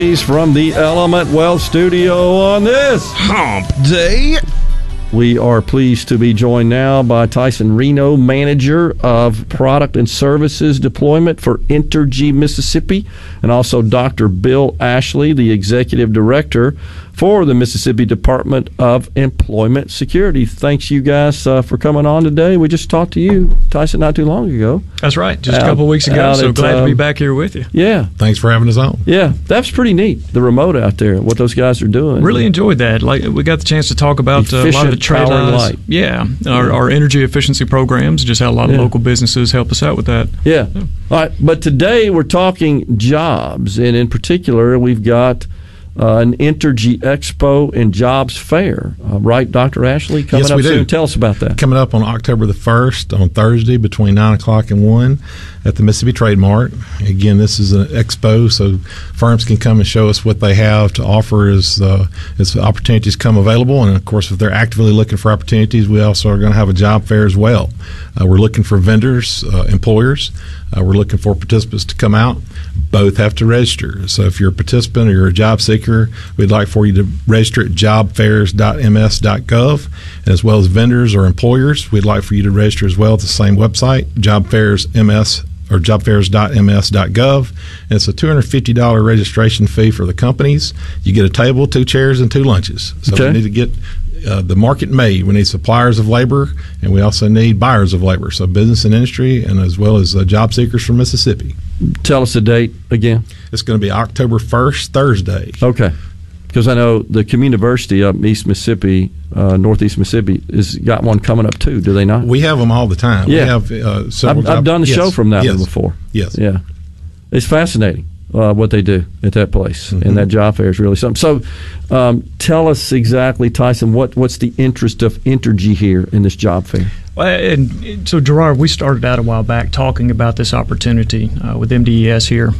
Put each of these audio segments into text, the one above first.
From the Element Wealth Studio on this Hump Day. We are pleased to be joined now by Tyson Reno, Manager of Product and Services Deployment for Entergy Mississippi, and also Dr. Bill Ashley, the Executive Director for the Mississippi Department of Employment Security. Thanks, you guys, for coming on today. We just talked to you, Tyson, not too long ago. That's right, just a couple of weeks ago, so glad to be back here with you. Yeah. Thanks for having us on. Yeah, that's pretty neat, the remote out there, what those guys are doing. Really enjoyed that. Like, we got the chance to talk about a lot of the trade lines. Yeah, our energy efficiency programs, just how a lot of local businesses help us out with that. Yeah. All right, but today we're talking jobs, and in particular, we've got an Entergy Expo and Jobs Fair, right, Dr. Ashley? Coming up soon. Tell us about that. Coming up on October the 1st, on Thursday, between 9 o'clock and 1 at the Mississippi Trade Mart. Again, this is an expo, so firms can come and show us what they have to offer as opportunities come available. And, of course, if they're actively looking for opportunities, we also are going to have a job fair as well. We're looking for vendors, employers. We're looking for participants to come out. Both have to register. So if you're a participant or you're a job seeker, we'd like for you to register at jobfairs.ms.gov. And as well as vendors or employers, we'd like for you to register as well at the same website, jobfairs.ms or jobfairs.ms.gov. And it's a $250 registration fee for the companies. You get a table, 2 chairs, and 2 lunches. So we need to get the market made. We need suppliers of labor, and we also need buyers of labor, so business and industry, and as well as job seekers from Mississippi. Tell us the date again. It's going to be October 1st, Thursday. Okay. Because I know the Communiversity up East Mississippi, Northeast Mississippi, has got one coming up too, do they not? We have them all the time. Yeah. We have several I've done the show from that one before. Yes. Yeah. It's fascinating what they do at that place, and that job fair is really something. So tell us exactly, Tyson, what's the interest of Entergy here in this job fair? And so, Gerard, we started out a while back talking about this opportunity with MDES here,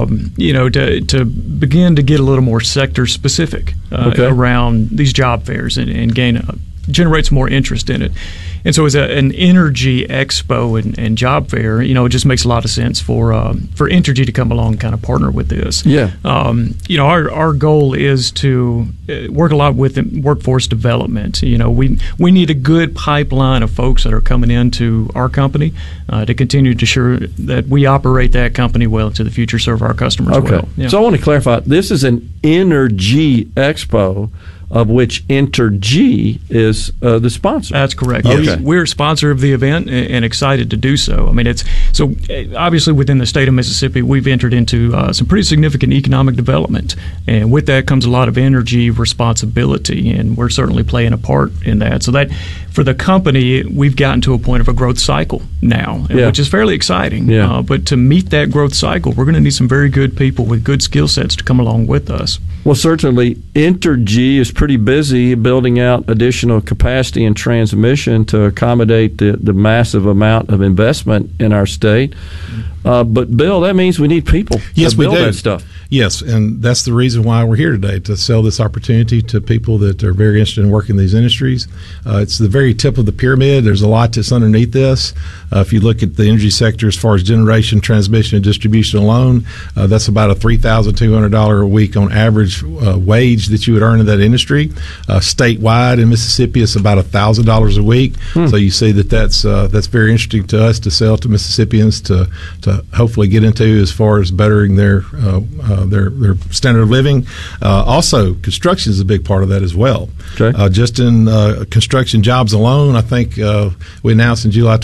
to begin to get a little more sector specific around these job fairs and generate some more interest in it. And so as an energy expo and job fair, it just makes a lot of sense for Entergy to come along and kind of partner with this. Yeah. Our goal is to work a lot with workforce development. We need a good pipeline of folks that are coming into our company to continue to ensure that we operate that company well into the future, serve our customers well. Yeah. So I want to clarify, this is an Energy Expo, of which Entergy is the sponsor. That's correct. Okay. We're a sponsor of the event and excited to do so. I mean, obviously within the state of Mississippi, we've entered into some pretty significant economic development, and with that comes a lot of energy responsibility, and we're certainly playing a part in that. So that for the company, we've gotten to a point of a growth cycle now, which is fairly exciting. Yeah. But to meet that growth cycle, we're going to need some very good people with good skill sets to come along with us. Well, certainly, Entergy is pretty busy building out additional capacity and transmission to accommodate the massive amount of investment in our state. But, Bill, that means we need people to build that stuff. Yes, and that's the reason why we're here today, to sell this opportunity to people that are very interested in working in these industries. It's the very tip of the pyramid. There's a lot that's underneath this. If you look at the energy sector as far as generation, transmission, and distribution alone, that's about a $3,200 a week on average wage that you would earn in that industry. Statewide in Mississippi, it's about $1,000 a week. So you see that's very interesting to us to sell to Mississippians to hopefully get into as far as bettering their standard of living. Also, construction is a big part of that as well. Okay. Just in construction jobs alone, I think we announced in July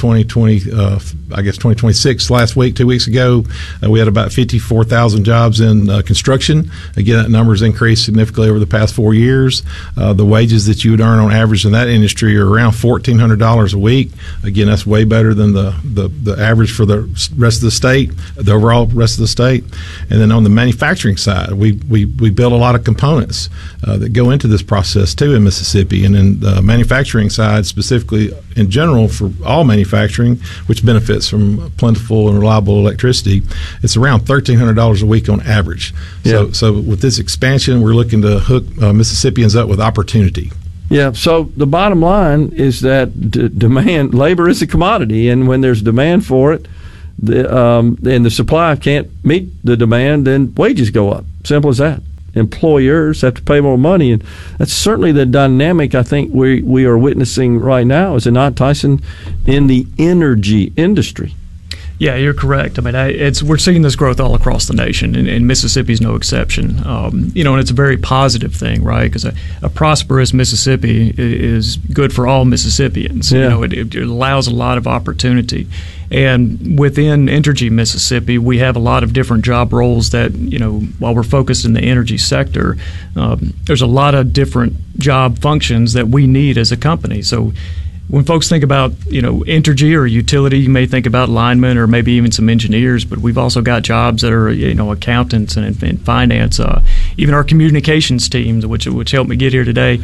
2026 last week, 2 weeks ago, we had about 54,000 jobs in construction. Again, that number has increased significantly over the past 4 years. The wages that you would earn on average in that industry are around $1,400 a week. Again, that's way better than the average for the rest of the state, the overall rest of the state. And then on the manufacturing side, we build a lot of components that go into this process too in Mississippi. And in the manufacturing side, specifically in general for all manufacturing, which benefits from plentiful and reliable electricity, it's around $1,300 a week on average. Yeah. So with this expansion, we're looking to hook Mississippians up with opportunity. Yeah, so the bottom line is that labor is a commodity, and when there's demand for it, and the supply can't meet the demand, then wages go up. Simple as that. employers have to pay more money, and that's certainly the dynamic I think we are witnessing right now, is it not, Tyson, in the energy industry? Yeah, you're correct. I mean, we're seeing this growth all across the nation, and Mississippi's no exception. And it's a very positive thing, right? Because a prosperous Mississippi is good for all Mississippians. Yeah. It allows a lot of opportunity. And within Entergy Mississippi, we have a lot of different job roles that, while we're focused in the energy sector, there's a lot of different job functions that we need as a company. So when folks think about, Entergy or utility, you may think about linemen or maybe even some engineers, but we've also got jobs that are, accountants and finance, even our communications teams, which helped me get here today.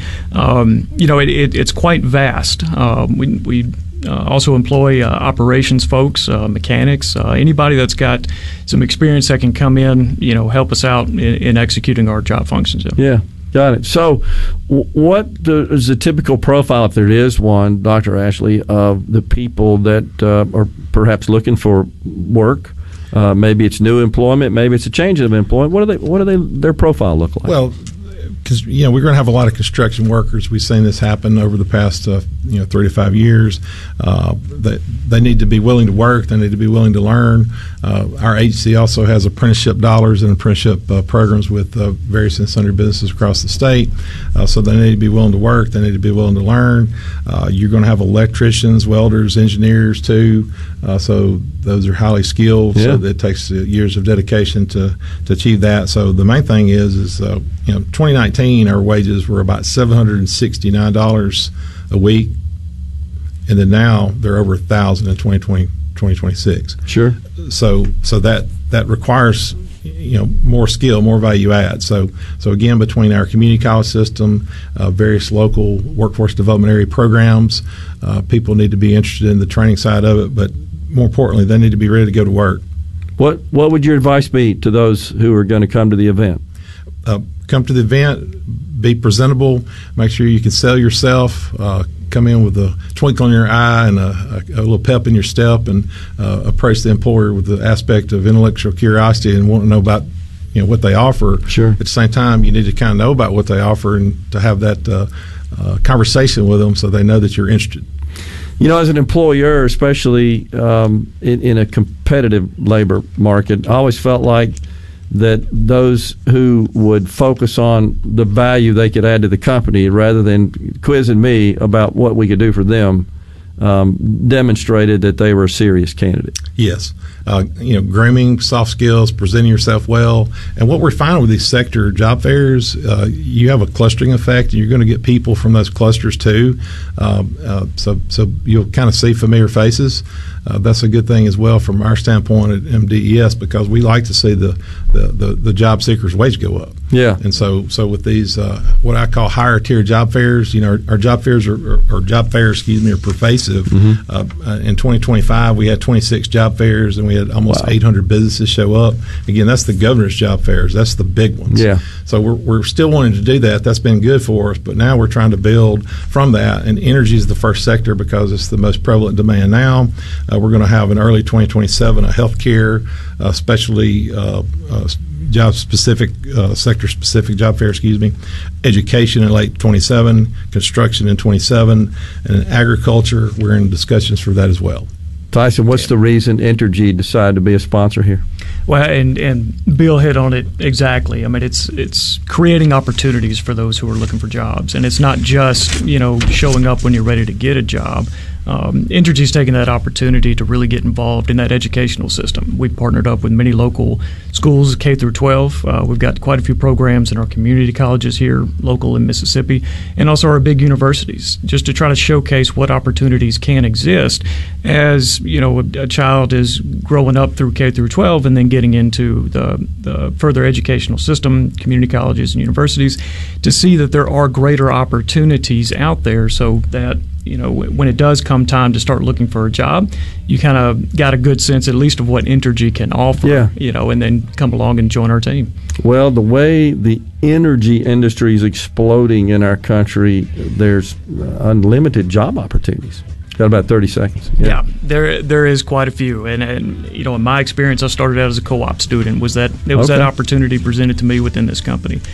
It's quite vast. We also employ operations folks, mechanics, anybody that's got some experience that can come in, help us out in executing our job functions. Yeah. Got it. So what is the typical profile, if there is one, Dr. Ashley, of the people that are perhaps looking for work? Maybe it's new employment, maybe it's a change of employment. What do their profile look like? Well, because we're going to have a lot of construction workers. We've seen this happen over the past 3 to 5 years. They need to be willing to work. They need to be willing to learn. Our agency also has apprenticeship dollars and apprenticeship programs with various and sundry businesses across the state. So they need to be willing to work. They need to be willing to learn. You're going to have electricians, welders, engineers too. So those are highly skilled. Yeah. So it takes years of dedication to achieve that. So the main thing is 2019 our wages were about $769 a week, and then now they're over 1,000 in 2026. Sure. So that requires more skill, more value add. So again, between our community college system, various local workforce development area programs, people need to be interested in the training side of it, but more importantly, they need to be ready to go to work. What would your advice be to those who are going to come to the event? Come to the event, be presentable, make sure you can sell yourself, come in with a twinkle in your eye and a little pep in your step, and approach the employer with the aspect of intellectual curiosity and want to know about what they offer. Sure. At the same time, you need to kind of know about what they offer and to have that conversation with them so they know that you're interested. As an employer, especially in a competitive labor market, I always felt like that those who would focus on the value they could add to the company rather than quizzing me about what we could do for them demonstrated that they were a serious candidate. Yes. Grooming, soft skills, presenting yourself well. And what we're finding with these sector job fairs, you have a clustering effect, and you're going to get people from those clusters too. So you'll kind of see familiar faces. That's a good thing as well from our standpoint at MDES, because we like to see the job seekers' wage go up. Yeah. And so with these what I call higher tier job fairs, our job fairs are pervasive. Mm-hmm. In 2025, we had 26 job fairs, and we had almost 800 businesses show up. Again, that's the governor's job fairs. That's the big ones. Yeah. So we're still wanting to do that. That's been good for us, but now we're trying to build from that. And energy is the first sector because it's the most prevalent demand now. We're going to have in early 2027 a healthcare, specialty job-specific, sector-specific job fair, education in late 27, construction in 27, and agriculture, we're in discussions for that as well. Tyson, what's the reason Entergy decided to be a sponsor here? Well, and Bill hit on it exactly. I mean, it's creating opportunities for those who are looking for jobs, and it's not just showing up when you're ready to get a job. Entergy's taken that opportunity to really get involved in that educational system. We've partnered up with many local schools, K through 12. We've got quite a few programs in our community colleges here, local in Mississippi, and also our big universities, just to try to showcase what opportunities can exist as a child is growing up through K through 12 and then getting into the further educational system, community colleges and universities, to see that there are greater opportunities out there, so that when it does come time to start looking for a job, you kind of got a good sense at least of what Entergy can offer, and then come along and join our team. Well, the way the energy industry is exploding in our country, there's unlimited job opportunities. Got about 30 seconds. Yeah, there is quite a few, and in my experience, I started out as a co-op student. That opportunity presented to me within this company.